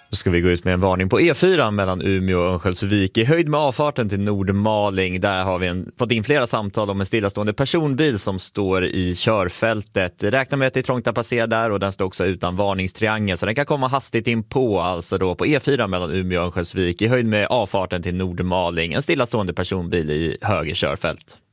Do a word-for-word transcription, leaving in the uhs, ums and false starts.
Då ska vi gå ut med en varning på E fyra mellan Umeå och Örnsköldsvik i höjd med avfarten till Nordmaling. Där har vi en, fått in flera samtal om en stillastående personbil som står i körfältet. Räkna med att det är trångt att passera där och den står också utan varningstriangel så den kan komma hastigt in på, alltså då på E fyra mellan Umeå och Örnsköldsvik i höjd med avfarten till Nordmaling. En stillastående personbil i höger körfält.